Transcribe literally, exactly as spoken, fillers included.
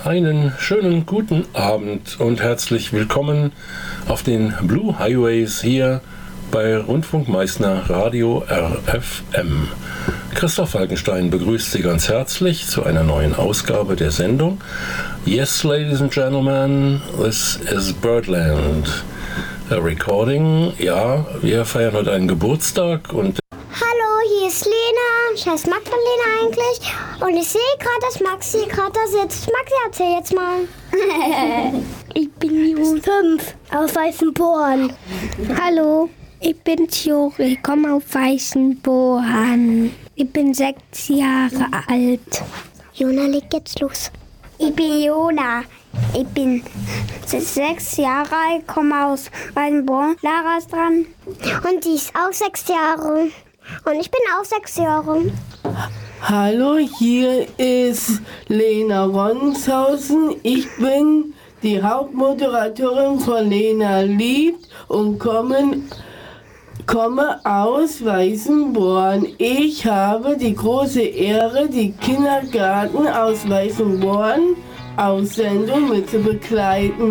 Einen schönen guten Abend und herzlich willkommen auf den Blue Highways hier bei Rundfunk Meißner Radio R F M. Christoph Falkenstein begrüßt Sie ganz herzlich zu einer neuen Ausgabe der Sendung. Yes, ladies and gentlemen, this is Birdland. A recording, ja, wir feiern heute einen Geburtstag und Hallo, hier ist Lena. Ich heiße Magdalena eigentlich. Und ich sehe gerade, dass Maxi gerade da sitzt. Maxi, erzähl jetzt mal. Ich bin Jun fünf aus Weißenborn. Hallo, ich bin Jure, ich komme aus Weißenborn. Ich bin sechs Jahre alt. Jona, leg jetzt los. Ich bin Jona. Ich bin sechs Jahre alt, komme aus Weißenborn. Lara ist dran. Und die ist auch sechs Jahre. Und ich bin auch sechs Jahre. Hallo, hier ist Lena Ronshausen. Ich bin die Hauptmoderatorin von Lena liebt und komme, komme aus Weißenborn. Ich habe die große Ehre, die Kindergarten aus Weißenborn Aussendung mit zu begleiten.